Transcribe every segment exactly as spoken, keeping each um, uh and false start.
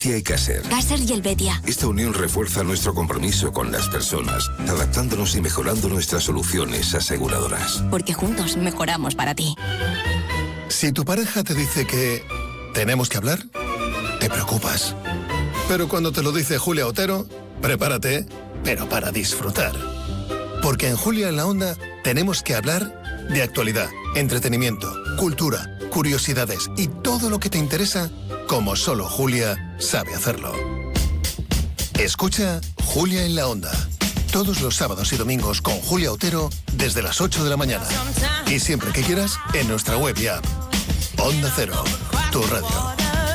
Helvetia y Caser. Caser y Helvetia. Esta unión refuerza nuestro compromiso con las personas, adaptándonos y mejorando nuestras soluciones aseguradoras. Porque juntos mejoramos para ti. Si tu pareja te dice que tenemos que hablar, te preocupas. Pero cuando te lo dice Julia Otero, prepárate, pero para disfrutar. Porque en Julia en la Onda tenemos que hablar de actualidad, entretenimiento, cultura, curiosidades y todo lo que te interesa, como solo Julia sabe hacerlo. Escucha Julia en la Onda, todos los sábados y domingos con Julia Otero desde las ocho de la mañana. Y siempre que quieras, en nuestra web y app. Onda Cero, tu radio.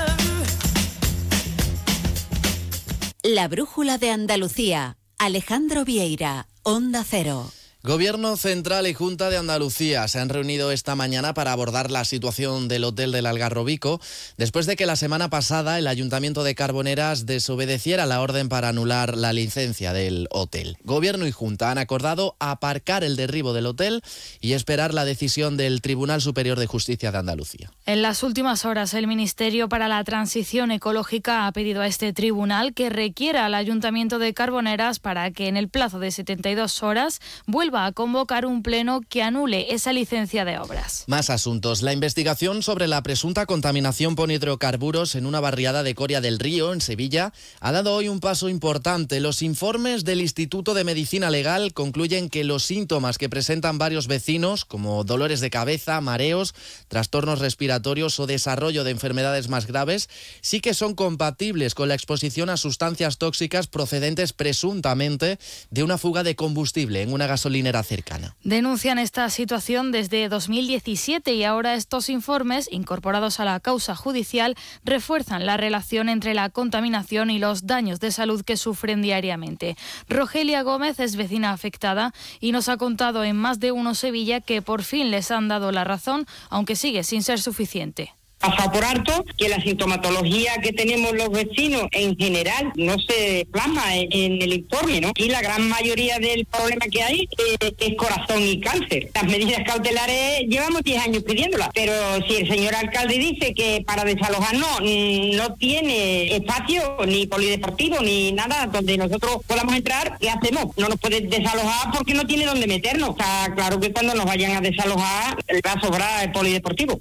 La brújula de Andalucía. Alejandro Vieira, Onda Cero. Gobierno Central y Junta de Andalucía se han reunido esta mañana para abordar la situación del hotel del Algarrobico, después de que la semana pasada el Ayuntamiento de Carboneras desobedeciera la orden para anular la licencia del hotel. Gobierno y Junta han acordado aparcar el derribo del hotel y esperar la decisión del Tribunal Superior de Justicia de Andalucía. En las últimas horas, el Ministerio para la Transición Ecológica ha pedido a este tribunal que requiera al Ayuntamiento de Carboneras para que en el plazo de setenta y dos horas vuelva a convocar un pleno que anule esa licencia de obras. Más asuntos. La investigación sobre la presunta contaminación por hidrocarburos en una barriada de Coria del Río, en Sevilla, ha dado hoy un paso importante. Los informes del Instituto de Medicina Legal concluyen que los síntomas que presentan varios vecinos, como dolores de cabeza, mareos, trastornos respiratorios o desarrollo de enfermedades más graves, sí que son compatibles con la exposición a sustancias tóxicas procedentes presuntamente de una fuga de combustible en una gasolina cercana. Denuncian esta situación desde dos mil diecisiete y ahora estos informes, incorporados a la causa judicial, refuerzan la relación entre la contaminación y los daños de salud que sufren diariamente. Rogelia Gómez es vecina afectada y nos ha contado en Más de Uno Sevilla que por fin les han dado la razón, aunque sigue sin ser suficiente. Pasado por alto que la sintomatología que tenemos los vecinos en general no se plasma en, en el informe, ¿no? Y la gran mayoría del problema que hay eh, es corazón y cáncer. Las medidas cautelares llevamos diez años pidiéndolas, pero si el señor alcalde dice que para desalojar no, no tiene espacio ni polideportivo ni nada donde nosotros podamos entrar, ¿qué hacemos? No nos puede desalojar porque no tiene dónde meternos. Está claro que cuando nos vayan a desalojar le va a sobrar el polideportivo.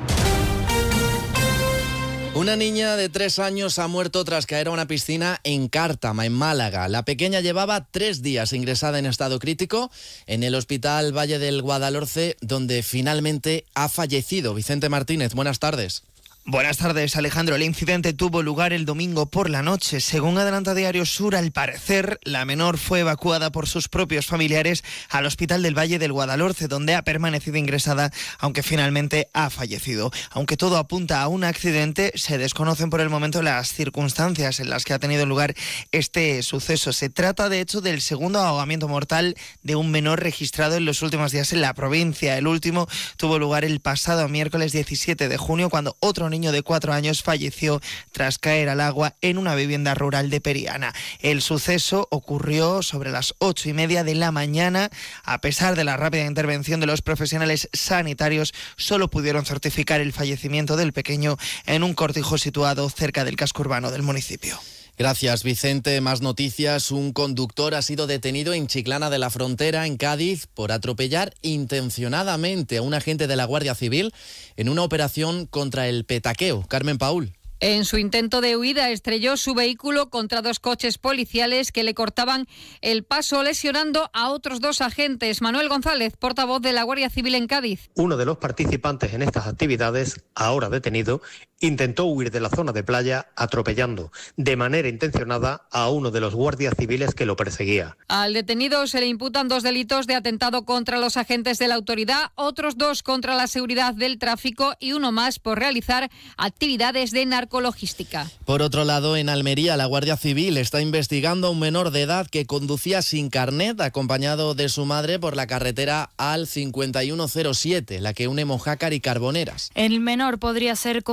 Una niña de tres años ha muerto tras caer a una piscina en Cártama, en Málaga. La pequeña llevaba tres días ingresada en estado crítico en el Hospital Valle del Guadalhorce, donde finalmente ha fallecido. Vicente Martínez, buenas tardes. Buenas tardes, Alejandro. El incidente tuvo lugar el domingo por la noche. Según adelanta Diario Sur, al parecer, la menor fue evacuada por sus propios familiares al Hospital del Valle del Guadalhorce, donde ha permanecido ingresada, aunque finalmente ha fallecido. Aunque todo apunta a un accidente, se desconocen por el momento las circunstancias en las que ha tenido lugar este suceso. Se trata, de hecho, del segundo ahogamiento mortal de un menor registrado en los últimos días en la provincia. El último tuvo lugar el pasado miércoles diecisiete de junio, cuando otro niño de cuatro años falleció tras caer al agua en una vivienda rural de Periana. El suceso ocurrió sobre las ocho y media de la mañana. A pesar de la rápida intervención de los profesionales sanitarios, solo pudieron certificar el fallecimiento del pequeño en un cortijo situado cerca del casco urbano del municipio. Gracias, Vicente. Más noticias. Un conductor ha sido detenido en Chiclana de la Frontera, en Cádiz, por atropellar intencionadamente a un agente de la Guardia Civil en una operación contra el petaqueo. Carmen Paúl. En su intento de huida estrelló su vehículo contra dos coches policiales que le cortaban el paso, lesionando a otros dos agentes. Manuel González, portavoz de la Guardia Civil en Cádiz. Uno de los participantes en estas actividades, ahora detenido, intentó huir de la zona de playa atropellando de manera intencionada a uno de los guardias civiles que lo perseguía. Al detenido se le imputan dos delitos de atentado contra los agentes de la autoridad, otros dos contra la seguridad del tráfico y uno más por realizar actividades de narcologística. Por otro lado, en Almería, la Guardia Civil está investigando a un menor de edad que conducía sin carnet, acompañado de su madre por la carretera A L cincuenta y uno cero siete, la que une Mojácar y Carboneras. El menor podría ser condenado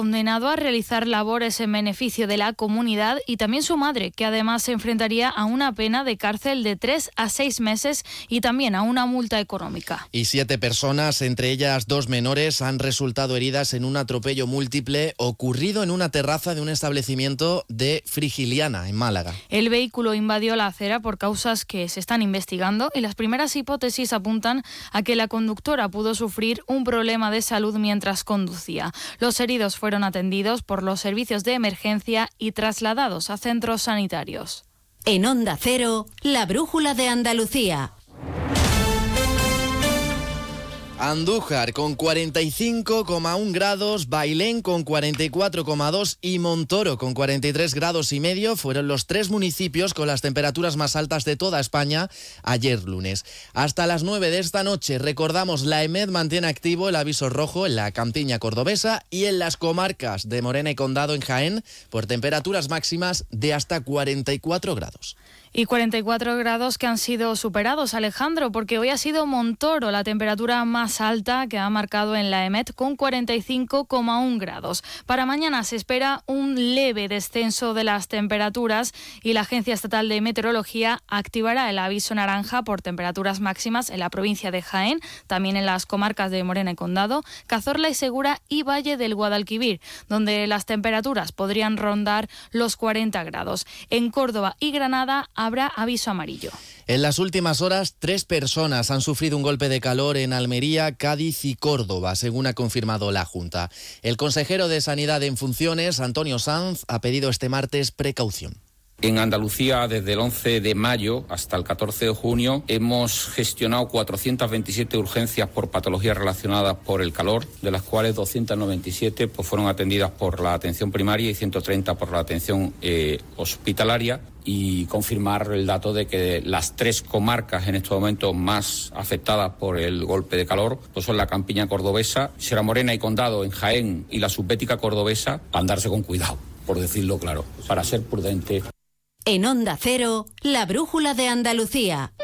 condenado a realizar labores en beneficio de la comunidad, y también su madre, que además se enfrentaría a una pena de cárcel de tres a seis meses y también a una multa económica. Y siete personas, entre ellas dos menores, han resultado heridas en un atropello múltiple ocurrido en una terraza de un establecimiento de Frigiliana, en Málaga. El vehículo invadió la acera por causas que se están investigando y las primeras hipótesis apuntan a que la conductora pudo sufrir un problema de salud mientras conducía. Los heridos fueron atendidos por los servicios de emergencia y trasladados a centros sanitarios. En Onda Cero, la brújula de Andalucía. Andújar con cuarenta y cinco coma uno grados, Bailén con cuarenta y cuatro coma dos y Montoro con cuarenta y tres grados y medio fueron los tres municipios con las temperaturas más altas de toda España ayer lunes. Hasta las nueve de esta noche, recordamos, la EMET mantiene activo el aviso rojo en la campiña cordobesa y en las comarcas de Morena y Condado en Jaén por temperaturas máximas de hasta cuarenta y cuatro grados. Y cuarenta y cuatro grados que han sido superados, Alejandro, porque hoy ha sido Montoro la temperatura más alta que ha marcado en la EMET con cuarenta y cinco coma uno grados. Para mañana se espera un leve descenso de las temperaturas y la Agencia Estatal de Meteorología activará el aviso naranja por temperaturas máximas en la provincia de Jaén, también en las comarcas de Morena y Condado, Cazorla y Segura y Valle del Guadalquivir, donde las temperaturas podrían rondar los cuarenta grados. En Córdoba y Granada habrá aviso amarillo. En las últimas horas, tres personas han sufrido un golpe de calor en Almería, Cádiz y Córdoba, según ha confirmado la Junta. El consejero de Sanidad en funciones, Antonio Sanz, ha pedido este martes precaución. En Andalucía, desde el once de mayo hasta el catorce de junio, hemos gestionado cuatrocientas veintisiete urgencias por patologías relacionadas por el calor, de las cuales doscientas noventa y siete pues, fueron atendidas por la atención primaria y ciento treinta por la atención eh, hospitalaria. Y confirmar el dato de que las tres comarcas en estos momentos más afectadas por el golpe de calor pues son la campiña cordobesa, Sierra Morena y Condado en Jaén y la subbética cordobesa, a andarse con cuidado, por decirlo claro, para ser prudente. En Onda Cero, la brújula de Andalucía.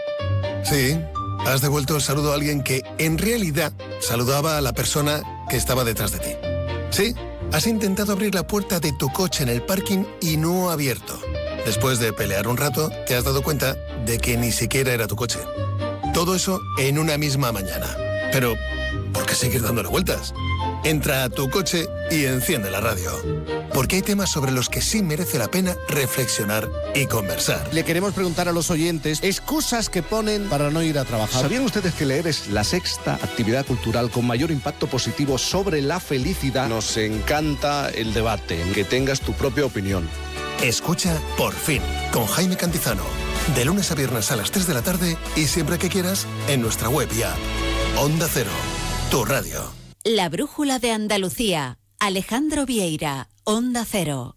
Sí, has devuelto el saludo a alguien que en realidad saludaba a la persona que estaba detrás de ti. Sí, has intentado abrir la puerta de tu coche en el parking y no ha abierto. Después de pelear un rato, te has dado cuenta de que ni siquiera era tu coche. Todo eso en una misma mañana. Pero, ¿por qué seguir dándole vueltas? Entra a tu coche y enciende la radio. Porque hay temas sobre los que sí merece la pena reflexionar y conversar. Le queremos preguntar a los oyentes excusas que ponen para no ir a trabajar. ¿Sabían ustedes que leer es la sexta actividad cultural con mayor impacto positivo sobre la felicidad? Nos encanta el debate, que tengas tu propia opinión. Escucha Por Fin, con Jaime Cantizano. De lunes a viernes a las tres de la tarde y siempre que quieras en nuestra web y app. Onda Cero, tu radio. La brújula de Andalucía. Alejandro Vieira, Onda Cero.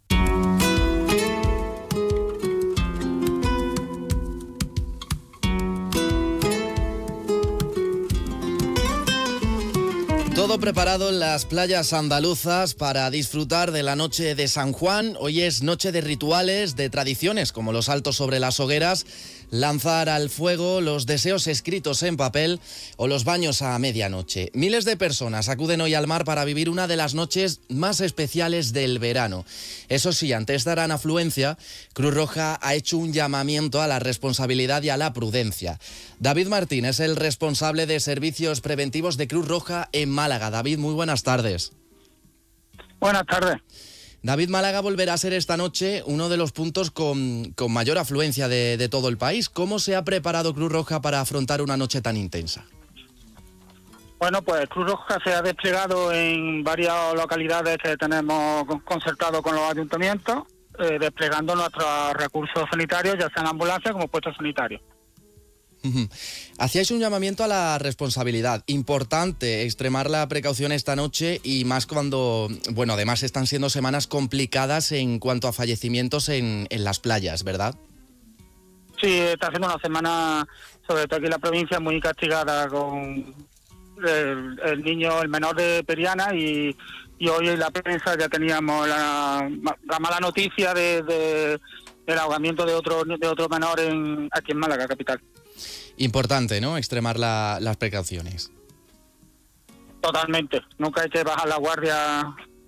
Todo preparado en las playas andaluzas para disfrutar de la noche de San Juan. Hoy es noche de rituales, de tradiciones como los saltos sobre las hogueras, lanzar al fuego los deseos escritos en papel o los baños a medianoche. Miles de personas acuden hoy al mar para vivir una de las noches más especiales del verano. Eso sí, ante esta gran afluencia, Cruz Roja ha hecho un llamamiento a la responsabilidad y a la prudencia. David Martín es el responsable de servicios preventivos de Cruz Roja en Málaga. David, muy buenas tardes. Buenas tardes. David, Málaga volverá a ser esta noche uno de los puntos con, con mayor afluencia de, de todo el país. ¿Cómo se ha preparado Cruz Roja para afrontar una noche tan intensa? Bueno, pues Cruz Roja se ha desplegado en varias localidades que tenemos concertado con los ayuntamientos, eh, desplegando nuestros recursos sanitarios, ya sean ambulancias como puestos sanitarios. Hacíais un llamamiento a la responsabilidad. Importante extremar la precaución esta noche y más cuando, bueno, además están siendo semanas complicadas en cuanto a fallecimientos en, en las playas, ¿verdad? Sí, está siendo una semana, sobre todo aquí en la provincia, muy castigada con el, el niño, el menor de Periana y, y hoy en la prensa ya teníamos la, la mala noticia de, de el ahogamiento de otro, de otro menor en, aquí en Málaga, capital. Importante, ¿no?, extremar la, las precauciones. Totalmente. Nunca hay que bajar la guardia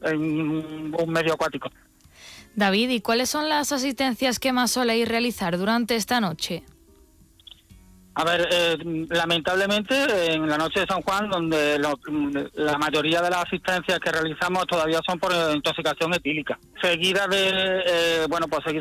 en un medio acuático. David, ¿y cuáles son las asistencias que más soléis realizar durante esta noche? A ver, eh, lamentablemente en la noche de San Juan, donde lo, la mayoría de las asistencias que realizamos todavía son por intoxicación etílica, seguida de, eh, bueno, pues seguida